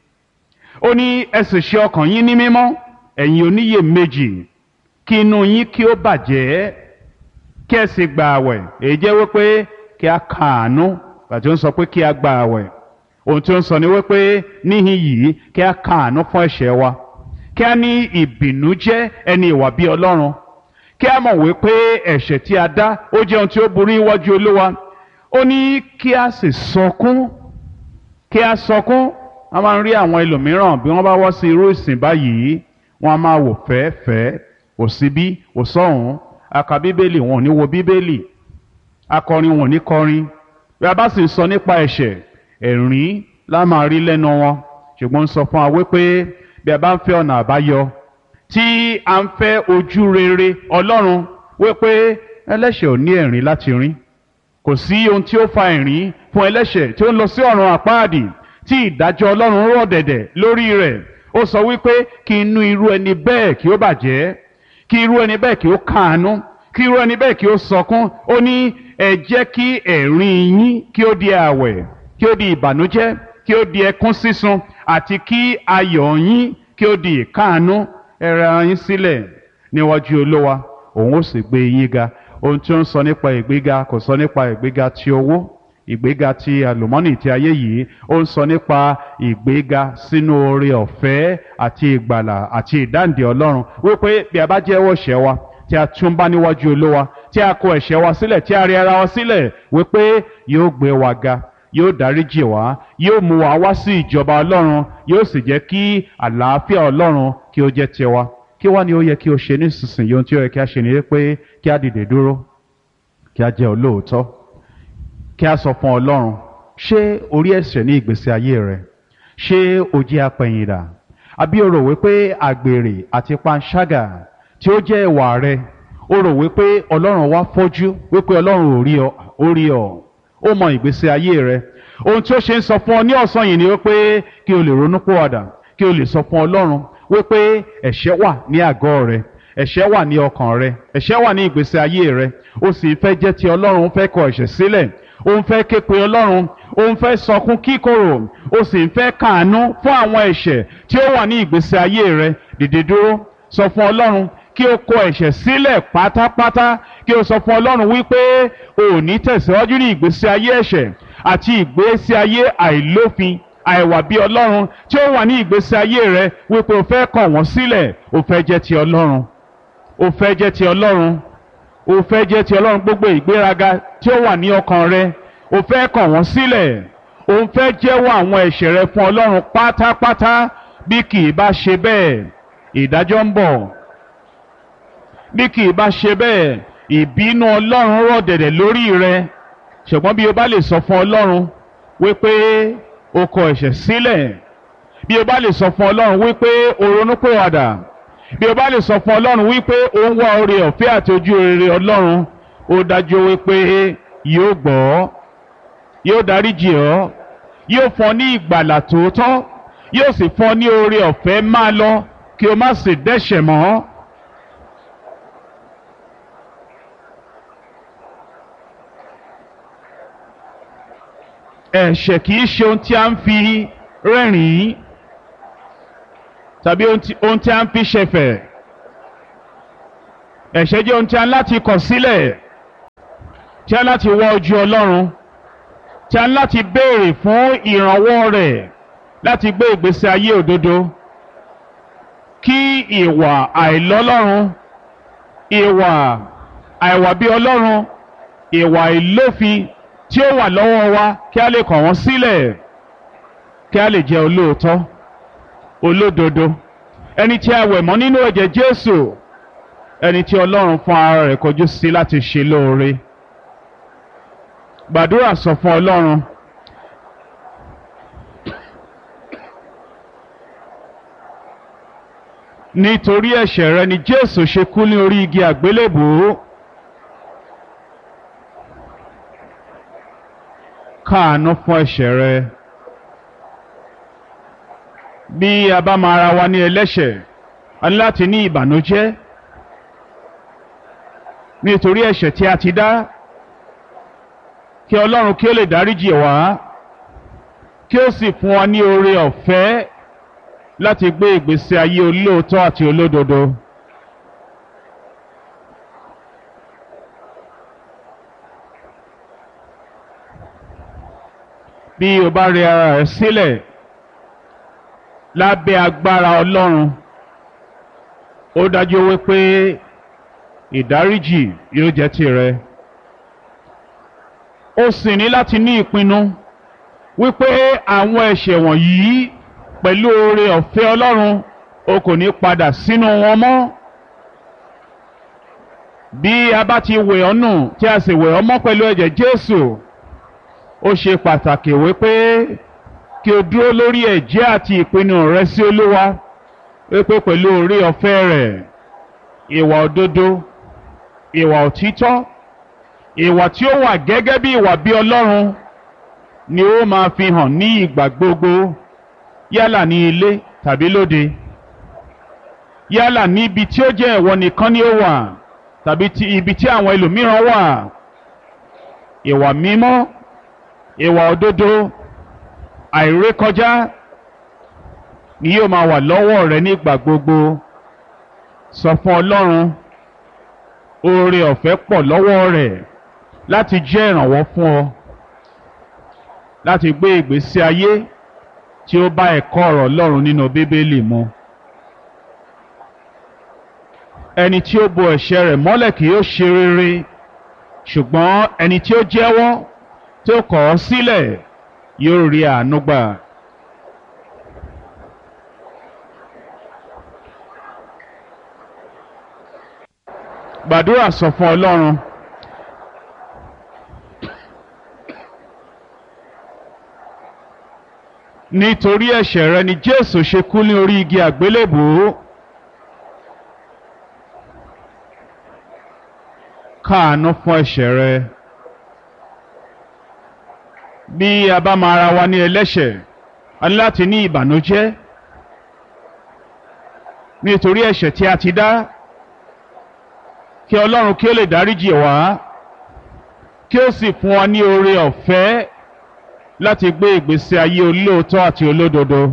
Ó ní ẹ sì ṣe ọkàn yín ní mímọ́ ẹ̀yin oníyèméjì, kí inú yín kí ó bàjẹ́, kí ẹ sì gba àwẹ̀. Èyí jẹ́ wípé kí a kàánú. Bàtí ó ń sọ pé kí a gba àwẹ̀, ohun tí ó ń sọ ni wípé níhìn yìí kí a kàánú fún ẹ̀ṣẹ̀ wa, kí a ní ìbìnújẹ́ ẹni ìwà bí Ọlọ́run, kí a mọ̀ wípé ẹ̀ṣẹ̀ tí a dá ó jẹ́ ohun tí ó burú níwájú Olúwa. Ó ní kí a sì sọkún, kí a sọkún. A máa ń rí àwọn ẹlòmíràn bí wọ́n bá wá sí irú ìsìn báyìí, wọ́n á máa wò fẹ́ẹ́fẹ́ẹ́, wò síbí wò sọ́hùn, a ka bíbélì wọn ò ní wo bíbélì, akọrin wọn ò ní kọrin. Bí a bá sì sọ nípa ẹ̀ṣẹ̀, ẹ̀rín la máa rí lẹ́nu wọn. Ṣùgbọ́n ń sọ fún wa wípé bí a bá ń fẹ́ ọ̀nà àbáyọ, tí a ń fẹ́ ojú rere Ọlọ́run, wípé ẹlẹ́ṣẹ̀ ò ní ẹ̀rín láti rín. Kò sí ohun tí ó fa ẹ̀rín fún ẹlẹ́ṣẹ̀ tí ó ń lọ sí ọ̀run àpáàdì, tí ìdájọ́ Ọlọ́run rọ̀ dẹ̀dẹ̀ lórí rẹ̀. Ó sọ wípé kí inú irú ẹni bẹ́ẹ̀ kí ó bàjẹ́, kí irú ẹni bẹ́ẹ̀ kí ó káàánú, kí irú ẹni bẹ́ẹ̀ kí ó sọkún. Ó ní ẹ jẹ́ kí ẹ̀rín yín kí ó di àwẹ̀, kí ó di ìbànújẹ́, kí ó di ẹkún sísun, àti kí ayọ̀ yín kí ó di ìkáàánú. Ẹ rẹ ara yín sílẹ̀ níwájú Olúwa, òun ó sì gbé yín ga. Ohun tí ó ń sọ nípa ìgbéga kò sọ nípa ìgbéga ti owó, ìgbéga ti àlùmọ́nì ti ayé yìí. Ó ń sọ nípa ìgbéga sínú oore ọ̀fẹ́ àti ìgbàlà àti ìdáǹdè Ọlọ́run. Wípé bí a bá jẹ́wọ́ ẹ̀ṣẹ̀ wa, tí a túnbá níwájú Olúwa, tí a kọ ẹ̀ṣẹ̀ wa sílẹ̀, tí a rẹ ara wa sílẹ̀, wípé yóò gbé wa ga, yóò dáríjì wá, yóò mú wa wá sí ìjọba Ọlọ́run, yóò sì jẹ́ kí àlàáfíà Ọlọ́run kí ó jẹ́ tiwa. Kí wá ni ó yẹ kí o ṣe nísinsìnyí? Ohun tí ó yẹ kí a ṣe ni pé kí a dìde dúró, kí a jẹ́ olóòótọ́, kí a sọ fún Ọlọ́run, ṣé o rí ẹ̀ṣẹ̀ ní ìgbésí ayé rẹ? Ṣé o jẹ́ apẹ̀yìndà? Àbí o rò wípé àgbèrè àti panṣágà tí ó jẹ́ ìwà rẹ, o rò wípé Ọlọ́run wá fọ́jú, wípé Ọlọ́run ò rí ọ, ó rí ọ, ó mọ ìgbésí ayé rẹ. Ohun tí ó ṣe ń sọ fún ọ ní ọ̀sán yìí ni wípé kí o lè ronúpìwàdà, kí o lè sọ fún Ọlọ́run wípé ẹ̀ṣẹ̀ wà ní àgọ́ rẹ, ẹ̀ṣẹ̀ wà ní ọkàn rẹ, ẹ̀ṣẹ̀ wà ní ìgbésí ayé rẹ. Ó sì fẹ́ jẹ́ ti Ọlọ́run, ó fẹ́ kọ ẹ̀ṣẹ̀ sílẹ̀, ó ń fẹ́ ké pe Ọlọ́run, ó ń fẹ́ sọkún kíkorò, ó sì ń fẹ́ káàánú fún àwọn ẹ̀ṣẹ̀ tí ó wà ní ìgbésí ayé rẹ. Dìde dúró, sọ fún Ọlọ́run kí o kọ ẹ̀ṣẹ̀ sílẹ̀ pátápátá, kí o sọ fún Ọlọ́run wípé o ò ní tẹ̀síwájú ní ìgbésí ayé ẹ̀ṣẹ̀ àti ìgbésí ayé àìlófin, àìwà bí Ọlọ́run tí ó wà ní ìgbésí ayé rẹ, wípé o fẹ́ kọ̀ wọ́n sílẹ̀, o fẹ́ jẹ́ ti Ọlọ́run, o fẹ́ jẹ́ ti Ọlọ́run, o fẹ́ jẹ́ ti Ọlọ́run. Gbogbo ìgbéraga tí ó wà ní ọkàn rẹ, o fẹ́ kọ̀ wọ́n sílẹ̀, o fẹ́ jẹ́wọ́ àwọn ẹ̀ṣẹ̀ rẹ fún Ọlọ́run pátápátá. Bí kì í bá ṣe bẹ́ẹ̀, ìdájọ́ ń bọ̀. Bí kì í bá ṣe bẹ́ẹ̀, ìbínú Ọlọ́run rọ̀ dẹ̀dẹ̀ lórí rẹ. Ṣùgbọ́n bí o bá lè sọ fún Ọlọ́run wípé o kọ ẹ̀ṣẹ̀ sílẹ̀, bí o bá lè sọ fún Ọlọ́run wípé o ronúpìwàdà, bí o bá lè sọ fún Ọlọ́run wípé o ń wá oore ọ̀fẹ́ àti ojú rere Ọlọ́run, ó dájú wípé yóò gbọ́, yóò dáríjì ọ́, yóò fún ọ ní ìgbàlà tòótọ́, yóò sì fún ọ ní oore ọ̀fẹ́ máa lọ kí o má sì dẹ́ṣẹ̀ mọ́. ẹ̀ṣẹ̀ kì í ṣe ohun tí a ń fi rẹ́rìn-ín tàbí ohun tí ohun tí a ń fi ṣẹ̀fẹ̀. Ẹ̀ṣẹ̀ jẹ́ ohun tí a ń láti kọ̀ sílẹ̀, tí a ń láti wá ojú Ọlọ́run, tí a ń láti béèrè fún ìrànwọ́ rẹ̀ láti gbé ìgbésí ayé òdodo. Kí ìwà àìlọ́lọ́run, ìwà àìwà bí Ọlọ́run, ìwà ìlófin tí ó wà lọ́wọ́ wa kí a lè kọ̀ wọ́n sílẹ̀, kí a lè jẹ́ olóòótọ́, olódodo, ẹni tí a wẹ̀ mọ́ nínú ẹ̀jẹ̀ Jésù, ẹni tí Ọlọ́run fún ara rẹ̀ kọjú sí láti ṣe lóore. Gbàdúrà sọ fún Ọlọ́run. Nítorí ẹ̀ṣẹ̀ rẹ ni Jésù ṣe kú ní orí igi àgbélébùú. Káàánú fún ẹ̀ṣẹ̀ rẹ. Bí a bá máa ra wa ní ẹlẹ́ṣẹ̀, a ní láti ní ìbànújẹ́ nítorí ẹ̀ṣẹ̀ tí a ti dá, kí Ọlọ́run kí ó lè dáríjì wá, kí ó sì fún wa ní oore ọ̀fẹ́ láti gbé ìgbésí ayé olóòótọ́ àti olódodo. Bí o bá rẹ ara rẹ sílẹ̀ lábẹ́ agbára Ọlọ́run, ó dájú wípé ìdáríjì yóò jẹ́ tìrẹ. Ó sì ní láti ní ìpinnu wípé àwọn ẹ̀ṣẹ̀ wọ̀nyí pẹ̀lú oore ọ̀fẹ́ Ọlọ́run o kò ní padà sínú wọn mọ́. Bí a bá ti wẹ̀ ọ́ nù tí a sì wẹ̀ ọ́ mọ́ pẹ̀lú ẹ̀jẹ̀ Jésù, ó ṣe pàtàkì wípé kí o dúró lórí ẹ̀jẹ́ àti ìpinnu rẹ sí Olúwa, wípé pẹ̀lú oore ọ̀fẹ́ rẹ̀, ìwà òdodo, ìwà òtítọ́, ìwà tí ó wà gẹ́gẹ́ bí ìwà bí Ọlọ́run ni ó máa fi hàn ní ìgbà gbogbo, yálà ní ilé tàbí lóde, yálà ní ibi tí ó jẹ́ ìwọ nìkan ni ó wà tàbí ti ibi tí àwọn ẹlòmíràn wà. Ìwà mímọ́, ìwà òdodo, àìrékọjá ni yóò máa wà lọ́wọ́ rẹ nígbà gbogbo. Sọ fún Ọlọ́run, oore ọ̀fẹ́ pọ̀ lọ́wọ́ rẹ̀ láti jẹ́ ìrànwọ́ fún ọ, láti gbé ìgbésí ayé tí ó bá ẹ̀kọ́ ọ̀rọ̀ Ọlọ́run nínú Bíbélì mu. Ẹni tí ó bo ẹ̀ṣẹ̀ rẹ̀ mọ́lẹ̀ kì yóò ṣe rere, ṣùgbọ́n ẹni tí ó jẹ́wọ́ tí ó kọ̀ ọ́ sílẹ̀ yóò rí àánú gbà. Gbàdúrà sọ fún Ọlọ́run. Nítorí ẹ̀ṣẹ̀ rẹ ni Jésù ṣe kú ní orí igi àgbélébùú. Káàánú fún ẹ̀ṣẹ̀ rẹ. Bí a bá máa ra wa ní ẹlẹ́ṣẹ̀, a ní láti ní ìbànújẹ́ nítorí ẹ̀ṣẹ̀ tí a ti dá, kí Ọlọ́run kí ó lè dáríjì wá, kí ó sì fún wa ní oore ọ̀fẹ́ láti gbé ìgbésí ayé olóòótọ́ àti olódodo.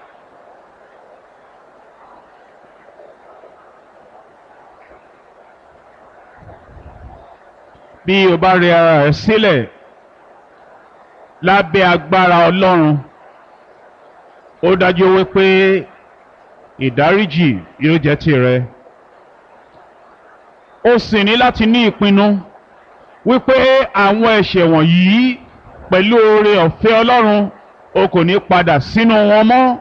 Bí o bá rẹ ara rẹ sílẹ̀ lábẹ́ agbára Ọlọ́run, ó dájú wípé ìdáríjì yóò jẹ́ tìrẹ. Ó sì ní láti ní ìpinnu wípé àwọn ẹ̀ṣẹ̀ wọ̀nyí pẹ̀lú oore ọ̀fẹ́ Ọlọ́run o kò ní padà sínú wọn mọ́.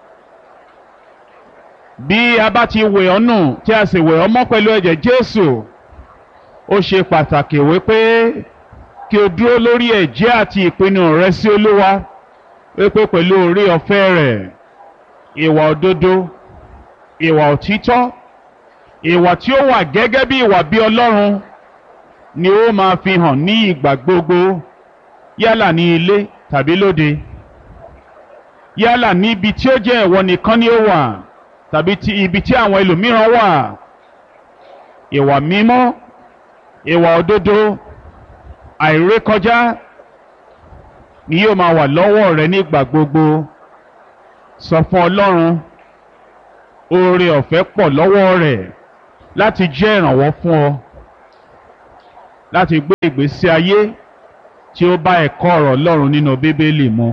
Bí a bá ti wẹ̀ ọ́ nù tí a sì wẹ̀ ọ́ mọ́ pẹ̀lú ẹ̀jẹ̀ Jésù, ó ṣe pàtàkì wípé kí o dúró lórí ẹ̀jẹ́ àti ìpinnu rẹ sí Olúwa, wípé pẹ̀lú oore ọ̀fẹ́ rẹ̀, ìwà òdodo, ìwà òtítọ́, ìwà tí ó wà gẹ́gẹ́ bí ìwà bí Ọlọ́run ni ó máa fi hàn ní ìgbà gbogbo, yálà ní ilé tàbí lóde, yálà ní ibi tí ó jẹ́ ìwọ nìkan ni ó wà tàbí ti ibi tí àwọn ẹlòmíràn wà. Ìwà mímọ́, ìwà òdodo, àìrékọjá ni yóò máa wà lọ́wọ́ rẹ nígbà gbogbo. Sọ fún Ọlọ́run, oore ọ̀fẹ́ pọ̀ lọ́wọ́ rẹ̀ láti jẹ́ ìrànwọ́ fún ọ, láti gbé ìgbésí ayé tí ó bá ẹ̀kọ́ ọ̀rọ̀ Ọlọ́run nínú Bíbélì mu.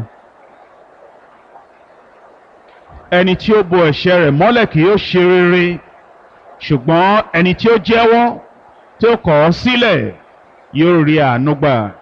Ẹni tí ó bo ẹ̀ṣẹ̀ rẹ̀ mọ́lẹ̀ kì yóò ṣe rere, ṣùgbọ́n ẹni tí ó jẹ́wọ́ tí ó kọ̀ ọ́ sílẹ̀ yóò rí àánú gbà.